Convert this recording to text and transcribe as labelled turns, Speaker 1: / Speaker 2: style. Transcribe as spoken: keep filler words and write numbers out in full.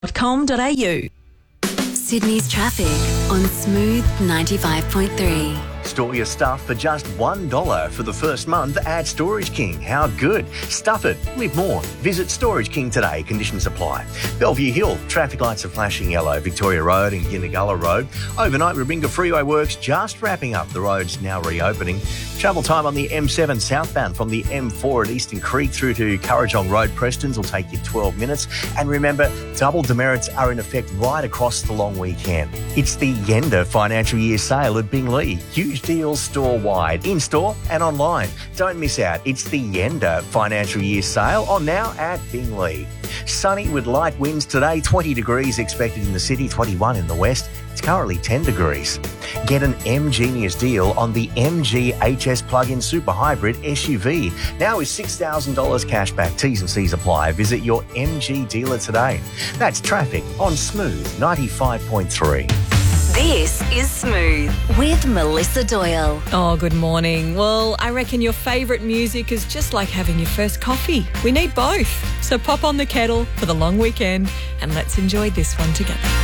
Speaker 1: dot com dot a u.
Speaker 2: Sydney's traffic on Smooth ninety-five point three.
Speaker 3: Store your stuff for just one dollar for the first month at Storage King. How good? Stuff it. Live more. Visit Storage King today. Conditions apply. Bellevue Hill. Traffic lights are flashing yellow. Victoria Road and Ginnagulla Road. Overnight, Rabinga Freeway works just wrapping up. The road's now reopening. Travel time on the M seven southbound from the M four at Eastern Creek through to Currajong Road, Prestons, will take you twelve minutes. And remember, double demerits are in effect right across the long weekend. It's the Yenda financial year sale at Binglee. Huge deals store-wide, in-store and online. Don't miss out. It's the Yenda financial year sale on now at Binglee. Sunny with light winds today, twenty degrees expected in the city, twenty-one in the west. It's currently ten degrees. Get an M-Genius deal on the M G H S plug-in super hybrid S U V. Now is six thousand dollars cash back. T's and C's apply. Visit your M G dealer today. That's traffic on Smooth ninety-five point three.
Speaker 2: This is Smooth with Melissa Doyle.
Speaker 1: Oh, good morning. Well, I reckon your favourite music is just like having your first coffee. We need both. So pop on the kettle for the long weekend and let's enjoy this one together.